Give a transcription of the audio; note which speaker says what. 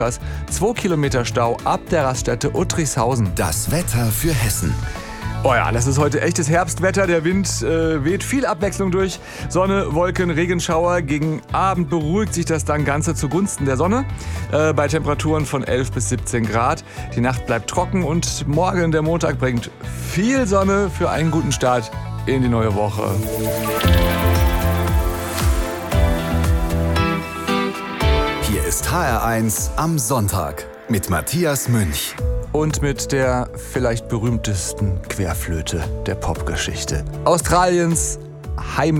Speaker 1: 2 Kilometer Stau ab der Raststätte Uttrichshausen.
Speaker 2: Das Wetter für Hessen.
Speaker 1: Oh ja, das ist heute echtes Herbstwetter. Der Wind weht viel Abwechslung durch. Sonne, Wolken, Regenschauer. Gegen Abend beruhigt sich das dann Ganze zugunsten der Sonne. Bei Temperaturen von 11 bis 17 Grad. Die Nacht bleibt trocken und morgen, der Montag, bringt viel Sonne für einen guten Start in die neue Woche.
Speaker 2: Hier ist HR1 am Sonntag mit Matthias Münch.
Speaker 1: Und mit der vielleicht berühmtesten Querflöte der Popgeschichte. Australiens heimliche